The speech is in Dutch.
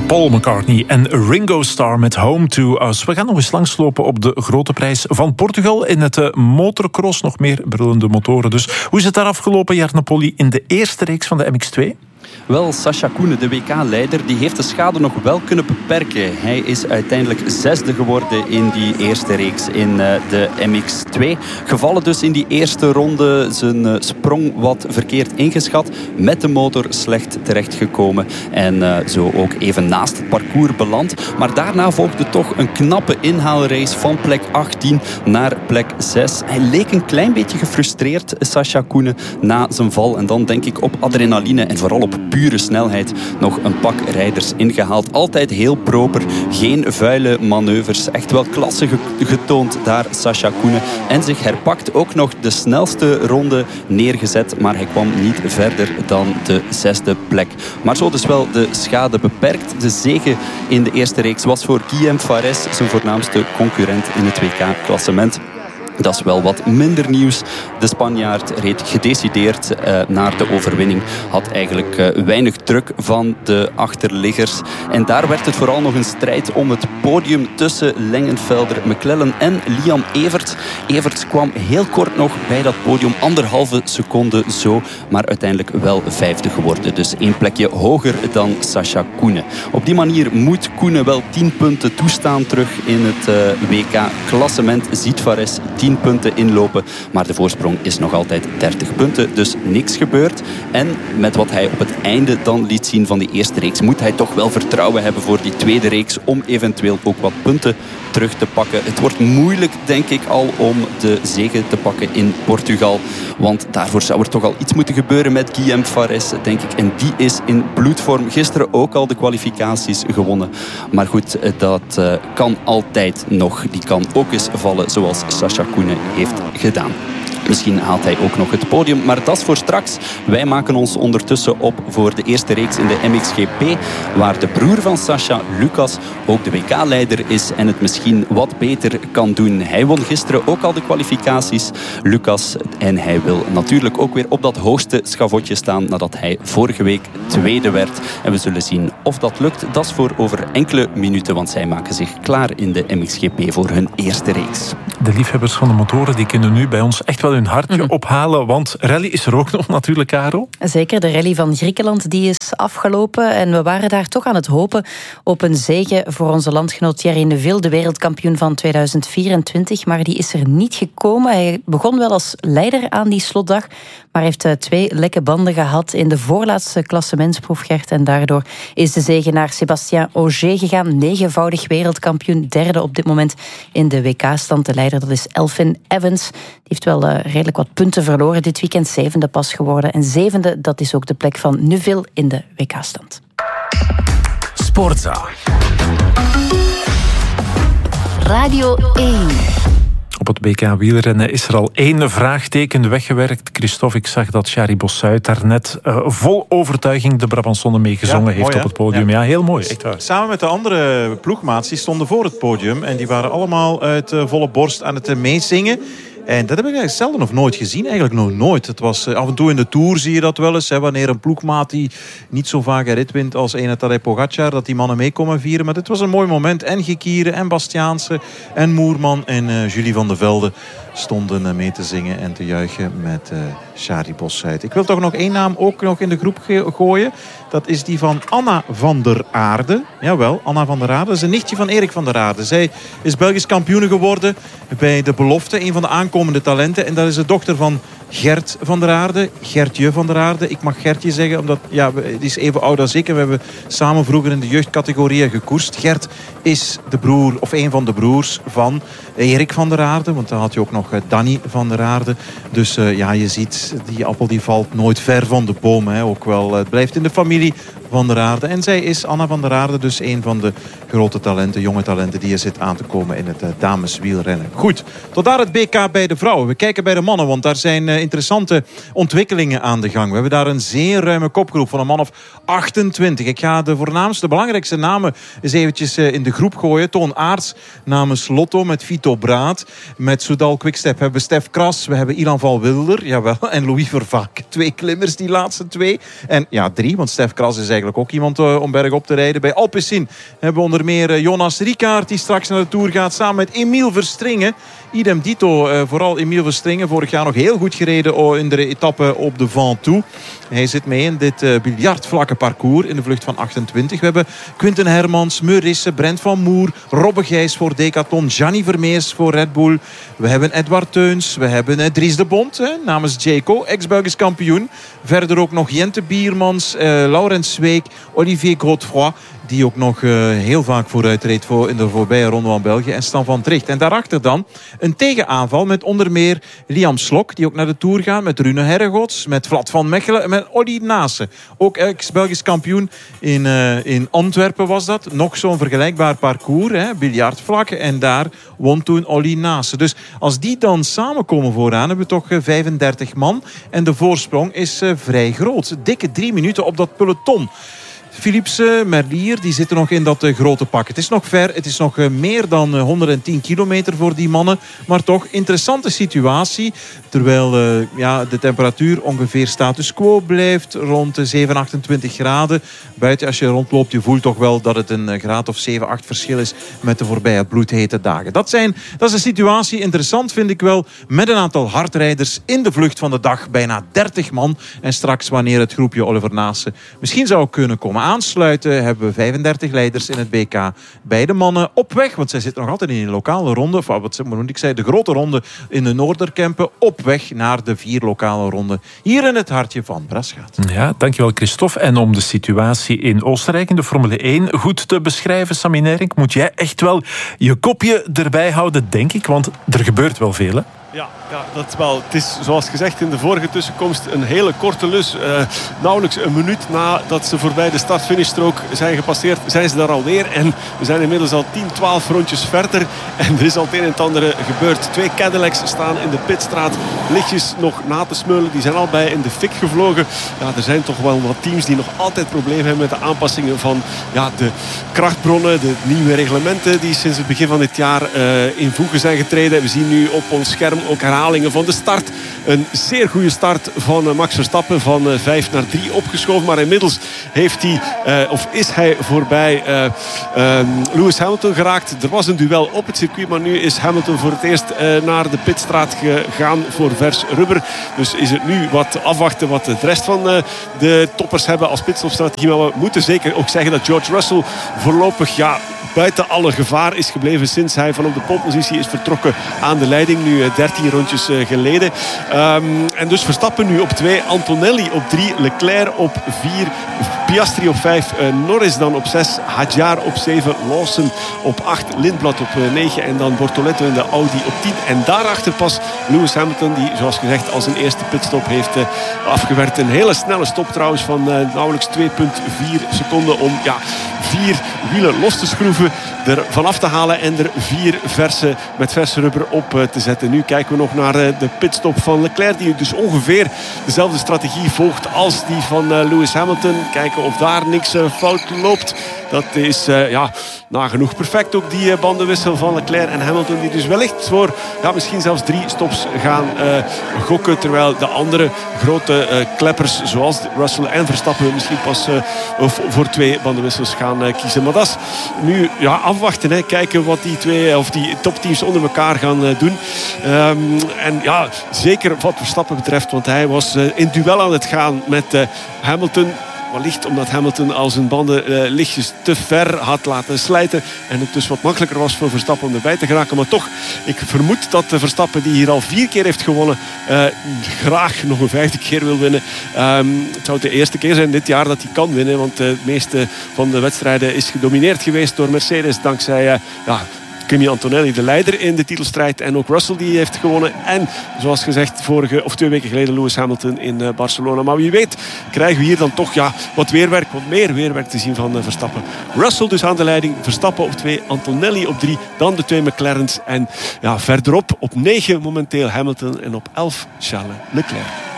Paul McCartney en Ringo Starr met Home to Us. We gaan nog eens langslopen op de grote prijs van Portugal in het motocross. Nog meer brullende motoren dus. Hoe is het daar afgelopen, Jarno Polly, in de eerste reeks van de MX2? Wel, Sascha Koenen, de WK-leider, die heeft de schade nog wel kunnen beperken. Hij is uiteindelijk 6e geworden in die eerste reeks in de MX2. Gevallen dus in die eerste ronde, zijn sprong wat verkeerd ingeschat. Met de motor slecht terechtgekomen. En zo ook even naast het parcours beland. Maar daarna volgde toch een knappe inhaalrace van plek 18 naar plek 6. Hij leek een klein beetje gefrustreerd, Sascha Koenen, na zijn val. En dan denk ik op adrenaline en vooral op pure snelheid nog een pak rijders ingehaald. Altijd heel proper, geen vuile manoeuvres. Echt wel klasse getoond daar, Sascha Koenen. En zich herpakt, ook nog de snelste ronde neergezet. Maar hij kwam niet verder dan de 6e plek. Maar zo dus wel de schade beperkt. De zege in de eerste reeks was voor Guillem Fares, zijn voornaamste concurrent in het WK-klassement. Dat is wel wat minder nieuws. De Spanjaard reed gedecideerd naar de overwinning. Had eigenlijk weinig druk van de achterliggers. En daar werd het vooral nog een strijd om het podium tussen Lengenfelder, McLellan en Liam Everts. Everts kwam heel kort nog bij dat podium, 1,5 seconde zo, maar uiteindelijk wel 5e geworden. Dus 1 plekje hoger dan Sascha Koenen. Op die manier moet Koenen wel 10 punten toestaan terug in het WK-klassement. Ziet Fares 10 punten inlopen, maar de voorsprong is nog altijd 30 punten, dus niks gebeurd. En met wat hij op het einde dan liet zien van die eerste reeks, moet hij toch wel vertrouwen hebben voor die tweede reeks om eventueel ook wat punten terug te pakken. Het wordt moeilijk, denk ik, al om de zege te pakken in Portugal, want daarvoor zou er toch al iets moeten gebeuren met Guillem Fares, denk ik, en die is in bloedvorm. Gisteren ook al de kwalificaties gewonnen, maar goed, dat kan altijd nog. Die kan ook eens vallen, zoals Sascha Koenen heeft gedaan. Misschien haalt hij ook nog het podium, maar dat is voor straks. Wij maken ons ondertussen op voor de eerste reeks in de MXGP, waar de broer van Sascha, Lucas, ook de WK-leider is en het misschien wat beter kan doen. Hij won gisteren ook al de kwalificaties, Lucas, en hij wil natuurlijk ook weer op dat hoogste schavotje staan nadat hij vorige week tweede werd. En we zullen zien of dat lukt. Dat is voor over enkele minuten, want zij maken zich klaar in de MXGP voor hun eerste reeks. De liefhebbers van de motoren die kunnen nu bij ons echt wel hun hartje ophalen, want rally is er ook nog natuurlijk, Caro. Zeker, de rally van Griekenland die is afgelopen en we waren daar toch aan het hopen op een zege voor onze landgenoot Thierry Neuville, de wereldkampioen van 2024, maar die is er niet gekomen. Hij begon wel als leider aan die slotdag, maar heeft 2 lekke banden gehad in de voorlaatste klassementsproef, Gert, en daardoor is de zege naar Sébastien Ogier gegaan, 9-voudig wereldkampioen, 3e op dit moment in de WK-stand. De leider, dat is Elfyn Evans. Die heeft wel redelijk wat punten verloren dit weekend, 7e pas geworden. En 7e, dat is ook de plek van Neuville in de WK-stand. Sportza. Radio 1. Op het WK wielrennen is er al 1 vraagteken weggewerkt. Christophe, ik zag dat Shari Bossuit daarnet vol overtuiging de Brabantsonne meegezongen heeft mooi, op het podium. Ja, heel mooi. Echt waar. Samen met de andere ploegmaats, die stonden voor het podium. En die waren allemaal uit volle borst aan het meezingen. En dat heb ik eigenlijk zelden of nooit gezien. Eigenlijk nog nooit. Het was af en toe in de Tour zie je dat wel eens. Hè, wanneer een ploegmaat die niet zo vaak een rit wint als ene Tadej Pogacar, dat die mannen mee komen vieren. Maar dit was een mooi moment. En Gekieren en Bastiaanse en Moerman en Julie van de Velde stonden mee te zingen en te juichen met Shari Bossuit. Ik wil toch nog 1 naam ook nog in de groep gooien. Dat is die van Anna van der Aarde. Jawel, Anna van der Aarde. Dat is een nichtje van Erik van der Aarde. Zij is Belgisch kampioene geworden bij de belofte. Een van de aankomende talenten. En dat is de dochter van Gert van der Aarde. Gertje van der Aarde. Ik mag Gertje zeggen, omdat die is even oud als ik. En we hebben samen vroeger in de jeugdcategorieën gekoerst. Gert is de broer, of een van de broers van Erik van der Aarde. Want dan had je ook nog Danny van der Aarde. Dus je ziet, die appel die valt nooit ver van de boom. Hè. Ook wel, het blijft in de familie van der Aarde. En zij is, Anna van der Aarde, dus een van de grote talenten, jonge talenten die er zit aan te komen in het dameswielrennen. Goed, tot daar het BK bij de vrouwen. We kijken bij de mannen, want daar zijn interessante ontwikkelingen aan de gang. We hebben daar een zeer ruime kopgroep van een man of 28. Ik ga de voornaamste, belangrijkste namen eens eventjes in de groep gooien. Toon Aerts namens Lotto met Vito Braat. Met Soudal Quickstep hebben we Stef Kras. We hebben Ilan van Wilder, jawel. En Louis Vervaak. 2 klimmers, die laatste 2. En 3, want Stef Kras is eigenlijk eigenlijk ook iemand om bergop te rijden. Bij Alpecin hebben we onder meer Jonas Rickaert, die straks naar de Tour gaat, samen met Emiel Verstringen. Idem dito, vooral Emiel Verstringen. Vorig jaar nog heel goed gereden in de etappe op de Ventoux. Hij zit mee in dit biljartvlakke parcours in de vlucht van 28. We hebben Quinten Hermans, Meurisse, Brent van Moer, Robbe Gijs voor Decathlon, Gianni Vermeers voor Red Bull. We hebben Edward Teuns, we hebben Dries de Bond namens Jayco, ex-Belgisch kampioen. Verder ook nog Jente Biermans, Laurens Zweek, Olivier Godefroy, die ook nog heel vaak vooruit reed in de voorbije Ronde van België, en Stan van Tricht. En daarachter dan een tegenaanval met onder meer Liam Slok, die ook naar de Tour gaat, met Rune Herregots, met Vlad van Mechelen en met Olly Naassen. Ook ex-Belgisch kampioen in Antwerpen was dat. Nog zo'n vergelijkbaar parcours, biljartvlak. En daar won toen Olly Naassen. Dus als die dan samenkomen vooraan, hebben we toch 35 man. En de voorsprong is vrij groot. Dikke 3 minuten op dat peloton. Philipsen, Merlier, die zitten nog in dat grote pak. Het is nog ver, het is nog meer dan 110 kilometer voor die mannen. Maar toch, interessante situatie. Terwijl de temperatuur ongeveer status quo blijft. Rond 7, 28 graden. Buiten, als je rondloopt, je voelt toch wel dat het een graad of 7, 8 verschil is met de voorbije bloedhete dagen. Dat is een situatie, interessant vind ik wel, met een aantal hardrijders in de vlucht van de dag. Bijna 30 man. En straks, wanneer het groepje Oliver Naassen misschien zou kunnen komen aansluiten, hebben we 35 leiders in het BK. Beide mannen op weg, want zij zitten nog altijd in een lokale ronde. Of wat moet ik zeggen, de grote ronde in de Noorderkempen. Op weg naar de 4 lokale ronden. Hier in het hartje van Braschaat. Ja, dankjewel Christophe. En om de situatie in Oostenrijk in de Formule 1 goed te beschrijven, Sami Nering, moet jij echt wel je kopje erbij houden, denk ik. Want er gebeurt wel veel, hè? Ja, dat is wel. Het is zoals gezegd in de vorige tussenkomst een hele korte lus. Nauwelijks een minuut nadat ze voorbij de start-finishstrook zijn gepasseerd, zijn ze daar alweer. En we zijn inmiddels al 10, 12 rondjes verder. En er is al het een en het andere gebeurd. 2 Cadillacs staan in de pitstraat. Lichtjes nog na te smeulen. Die zijn al bij in de fik gevlogen. Ja, er zijn toch wel wat teams die nog altijd problemen hebben met de aanpassingen van de krachtbronnen. De nieuwe reglementen die sinds het begin van dit jaar in voege zijn getreden. We zien nu op ons scherm ook herhalingen van de start. Een zeer goede start van Max Verstappen, van 5 naar 3 opgeschoven. Maar inmiddels is hij voorbij Lewis Hamilton geraakt. Er was een duel op het circuit, maar nu is Hamilton voor het eerst naar de pitstraat gegaan voor vers rubber. Dus is het nu wat afwachten wat de rest van de toppers hebben als pitstopstrategie. Maar we moeten zeker ook zeggen dat George Russell voorlopig buiten alle gevaar is gebleven sinds hij van op de polepositie is vertrokken aan de leiding. Nu 13 rondjes geleden. En dus Verstappen nu op 2, Antonelli op 3, Leclerc op 4, Piastri op 5, Norris dan op 6, Hadjar op 7, Lawson op 8, Lindblad op 9 en dan Bortoletto in de Audi op 10. En daarachter pas Lewis Hamilton, die zoals gezegd als een eerste pitstop heeft afgewerkt. Een hele snelle stop trouwens van nauwelijks 2,4 seconden om 4 wielen los te schroeven, er vanaf te halen en er 4 met verse rubber op te zetten. Nu kijken we nog naar de pitstop van Leclerc, die dus ongeveer dezelfde strategie volgt als die van Lewis Hamilton. Kijken of daar niks fout loopt. Dat is nagenoeg perfect ook, die bandenwissel van Leclerc en Hamilton, die dus wellicht voor misschien zelfs 3 stops gaan gokken, terwijl de andere grote kleppers zoals Russell en Verstappen misschien pas voor 2 bandenwissels gaan kiezen. Maar dat is nu afwachten, kijken wat die 2 of die topteams onder elkaar gaan doen. En zeker wat Verstappen betreft, want hij was in duel aan het gaan met Hamilton. Wellicht omdat Hamilton al zijn banden lichtjes te ver had laten slijten. En het dus wat makkelijker was voor Verstappen om erbij te geraken. Maar toch, ik vermoed dat Verstappen, die hier al 4 keer heeft gewonnen, graag nog een 5e keer wil winnen. Het zou de eerste keer zijn dit jaar dat hij kan winnen. Want de meeste van de wedstrijden is gedomineerd geweest door Mercedes. Dankzij Kimi Antonelli, de leider in de titelstrijd. En ook Russell, die heeft gewonnen. En zoals gezegd, 2 weken geleden Lewis Hamilton in Barcelona. Maar wie weet krijgen we hier dan toch wat weerwerk, wat meer weerwerk te zien van Verstappen. Russell dus aan de leiding. Verstappen op 2, Antonelli op 3. Dan de 2 McLaren's. En verderop op 9 momenteel Hamilton. En op 11 Charles Leclerc.